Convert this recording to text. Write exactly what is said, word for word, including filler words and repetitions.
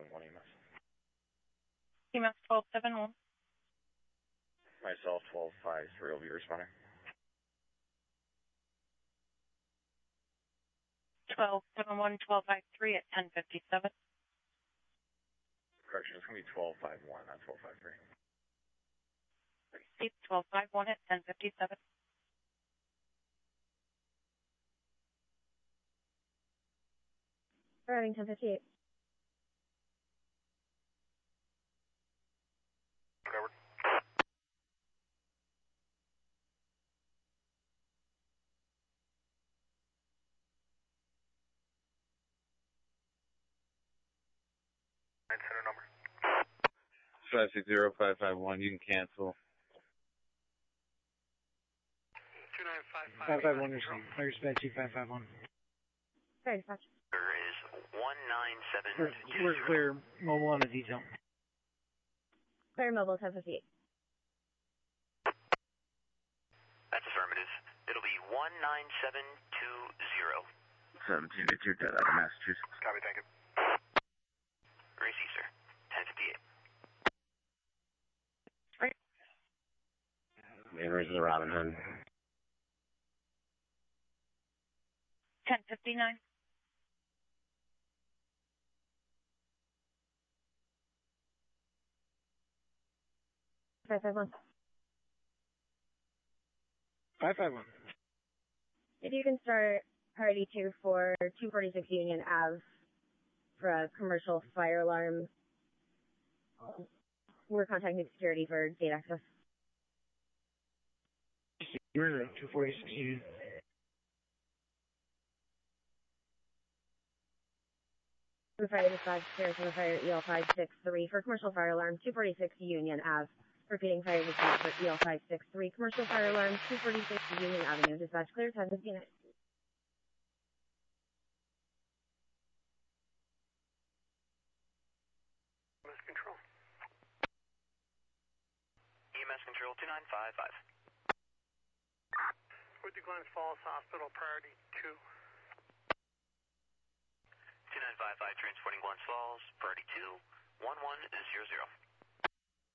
seven one E M S. E M S twelve seven one. Myself, twelve five three will be responding. twelve seven one, twelve five three at ten fifty-seven. Correction, it's going to be twelve five one, not twelve five three. Received twelve five one at ten fifty-seven. Arriving ten fifty-eight. Covered. Center number. five six zero five five one, you can cancel. two nine five five. five five one received. Fire dispatch two five five one. Fire dispatch. There is one nine seven We're, two we're clear. Mobile on the detail. Fire mobile ten fifty-eight. That's affirmative. It'll be one nine seven two zero. seventeen, it's your dead out of Massachusetts. Copy, thank you. Gracie, sir. ten fifty-eight. Right. Main reason the Robin Hood. ten fifty-nine. five five one. five five one. If you can start priority two for two forty-six Union Ave for a commercial fire alarm. We're contacting security for gate access. You're in two forty-six Union. From fire dispatch, clear from the fire E L five six three for commercial fire alarm two forty-six Union Ave. Repeating fire dispatch for E L five six three commercial fire alarm two forty-six Union Avenue. Dispatch clear, ten fifty-nine. E M S control. E M S control two nine five five. With the Glens Falls Hospital, priority two. two nine five five transporting Glens Falls, priority two, one one zero zero.